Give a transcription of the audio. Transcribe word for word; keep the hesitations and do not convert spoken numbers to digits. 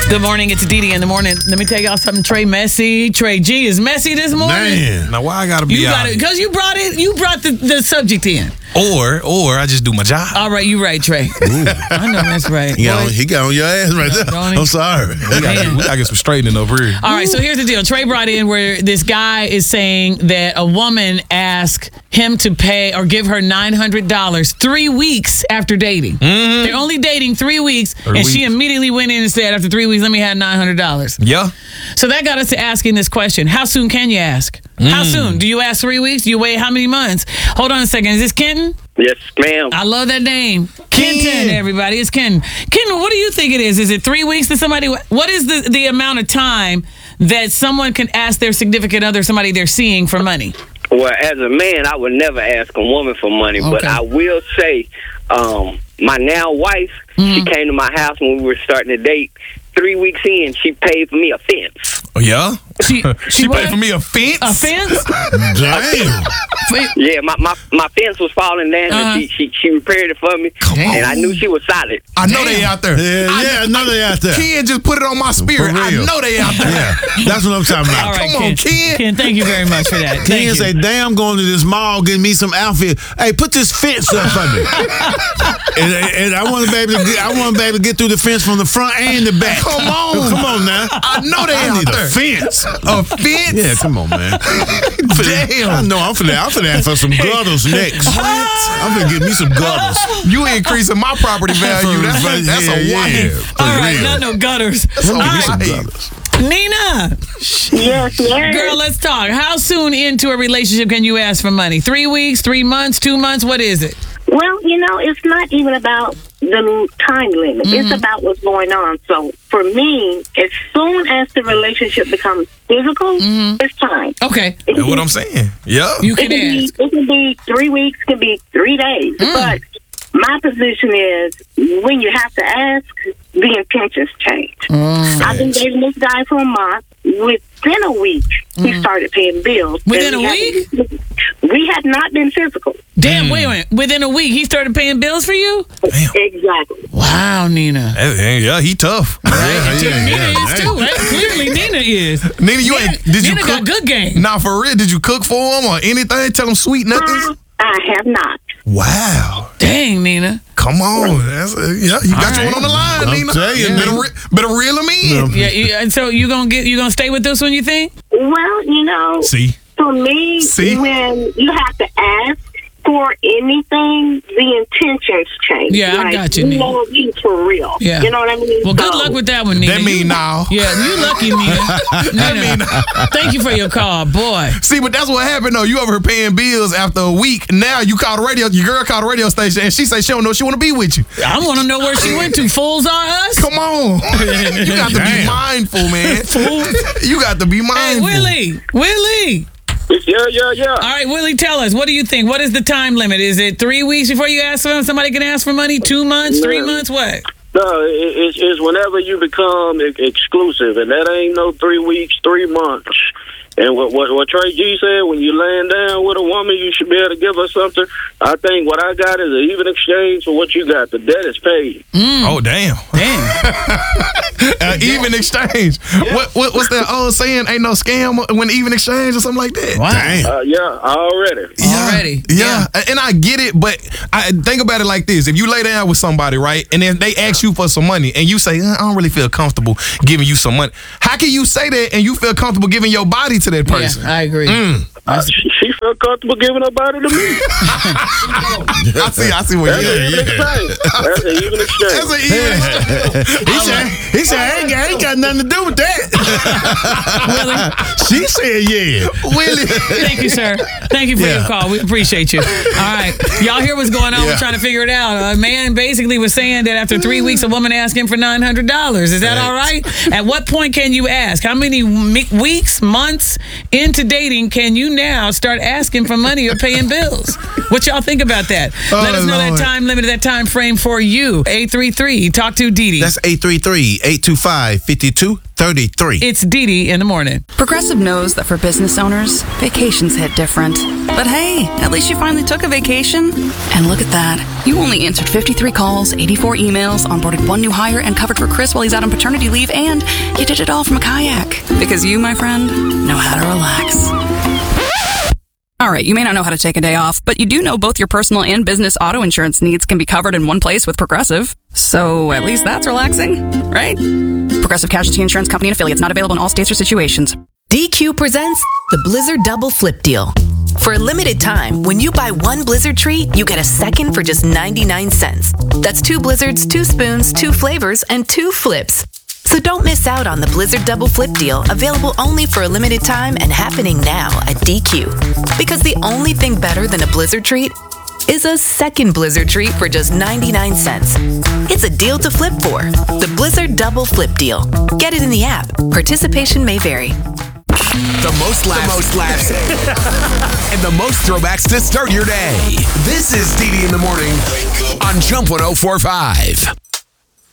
Good morning. It's Dee Dee in the morning. Let me tell y'all something. Trey messy. Trey G is messy this morning. Man, now why I gotta be you out? got it because you brought it. You brought the, the subject in. Or, or I just do my job. All right, you right, Trey. I know that's right. He got, on, he got on your ass right there. I'm sorry. We gotta, we gotta get some straightening over here. All right, so here's the deal. Trey brought in where this guy is saying that a woman asked him to pay or give her nine hundred dollars three weeks after dating. Mm-hmm. They're only dating three weeks, three and weeks. She immediately went in and said, after three weeks, let me have nine hundred dollars. Yeah. So that got us to asking this question. How soon can you ask? Mm. How soon? Do you ask three weeks? Do you wait how many months? Hold on a second. Is this Kenton? Yes, ma'am. I love that name. Kenton, everybody. It's Kenton. Kenton, what do you think it is? Is it three weeks to somebody? What is the, the amount of time that someone can ask their significant other, somebody they're seeing, for money? Well, as a man, I would never ask a woman for money, okay. But I will say um, my now wife, mm-hmm. she came to my house when we were starting to date. Three weeks in, she paid for me a fence. Oh, yeah? She, she, she paid for me a fence? A fence? Damn. Yeah, my, my, my fence was falling down, uh-huh. and she, she she repaired it for me, Damn. And I knew she was solid. I know Damn. They out there. Yeah, I, yeah, I know they out there. Ken just put it on my spirit. I know they out there. Yeah, that's what I'm talking about. All right, Come Ken. on, Ken. Ken, thank you very much for that. Ken say, damn, I'm going to this mall, getting me some outfit. Hey, put this fence up for me. and, and I want to be able to get, I want to be able to get through the fence from the front and the back. Come on. Come on now. I know they I out need there. a fence. A fence? Yeah, come on, man. Damn. I know. I'm finna, I'm finna ask for some gutters next. I'm finna get me some gutters. You increasing my property value. That's, a, that's yeah, a yeah, wife. All right, real. not no gutters. All All some right. gutters. Nina. Yes, yes. Girl, let's talk. How soon into a relationship can you ask for money? Three weeks, three months, two months? What is it? Well, you know, it's not even about the time limit. Mm-hmm. It's about what's going on. So for me, as soon as the relationship becomes physical, mm-hmm. it's time. Okay. It That's what I'm saying. Yeah. You can, it can ask. Be, it can be three weeks, it can be three days. Mm. But my position is when you have to ask, the intentions change. Mm. I've been dating this guy for a month. Within a week, mm. he started paying bills. Within a week? We had not been physical. Damn, mm. wait a minute. Within a week, he started paying bills for you? Damn. Exactly. Wow, Nina. Hey, yeah, he tough. Right? Yeah, yeah, Nina yeah, is yeah. too, right? Clearly, Nina is. Nina, you Nina, ain't. Did you Nina cook? got good game. Nah, for real. Did you cook for him or anything? Tell him sweet nothings? Uh, I have not. Wow. Dang, Nina. Come on. That's, uh, yeah, you got All your right. one on the line, I'll Nina. tell you, better, Nina. re- better reel him in. Yeah, you, and so you gonna get you gonna stay with this one, you think? Well, you know, See? for me, See? when you have to ask for anything, the intentions change. Yeah, I like, got you, You Nina. know, it's for real. Yeah. You know what I mean? Well, good So- luck with that one, Nina. That mean You- now. Yeah, you lucky, Nina. Nina, thank you for your call, boy. See, but that's what happened, though. You over here paying bills after a week. Now you call the radio, your girl called the radio station, and she say she don't know she want to be with you. I want to know where she went to. Fools are us? Come on. You got to be Damn. mindful, man. You got to be Hey, mindful. Willie. Willie. Yeah, yeah, yeah. All right, Willie, tell us. What do you think? What is the time limit? Is it three weeks before you ask for them? Somebody can ask for money? Two months? Three No. months? What? No, it, it's, it's whenever you become e- exclusive, and that ain't no three weeks, three months. And what, what what Trey G said, when you laying down with a woman, you should be able to give her something. I think what I got is an even exchange for what you got. The debt is paid. Mm. Oh, damn. Damn. uh, even exchange. What, what What's that old saying? Ain't no scam when even exchange or something like that? Wow. Damn. Uh, yeah, already. Yeah, Already. Yeah. And I get it, but I think about it like this. If you lay down with somebody, right, and then they ask you for some money, and you say, I don't really feel comfortable giving you some money. How can you say that and you feel comfortable giving your body to that person? Yeah, I agree. Mm. Uh, she, she felt comfortable giving her body to me. I see, I see what That's you're an even exchange. That's an even exchange. That's an even exchange. He said, he said, I ain't, I ain't got nothing to do with that. She said, yeah. Willie. Thank you, sir. Thank you for Yeah. your call. We appreciate you. All right. Y'all hear what's going on? Yeah. We're trying to figure it out. A man basically was saying that after three weeks, a woman asked him for nine hundred dollars. Is that all right? At what point can you ask? How many me- weeks, months into dating can you now start start asking for money or paying bills. What y'all think about that? Oh, Let us know Lord. that time limit, that time frame for you. eight three three, talk to Dee Dee. That's eight three three, eight two five, five two three three. It's Dee Dee in the morning. Progressive knows that for business owners, vacations hit different. But hey, at least you finally took a vacation. And look at that. You only answered fifty-three calls, eighty-four emails, onboarded one new hire, and covered for Chris while he's out on paternity leave, and you did it all from a kayak. Because you, my friend, know how to relax. All right, you may not know how to take a day off, but you do know both your personal and business auto insurance needs can be covered in one place with Progressive. So at least that's relaxing, right? Progressive Casualty Insurance Company and affiliates, not available in all states or situations. D Q presents the Blizzard Double Flip Deal. For a limited time, when you buy one Blizzard treat, you get a second for just ninety-nine cents. That's two Blizzards, two spoons, two flavors, and two flips. So don't miss out on the Blizzard Double Flip Deal, available only for a limited time and happening now at D Q. Because the only thing better than a Blizzard treat is a second Blizzard treat for just ninety-nine cents. It's a deal to flip for. The Blizzard Double Flip Deal. Get it in the app. Participation may vary. The most laughs, the most laughs, and the most throwbacks to start your day. This is Dee Dee in the morning on Jump one oh four point five.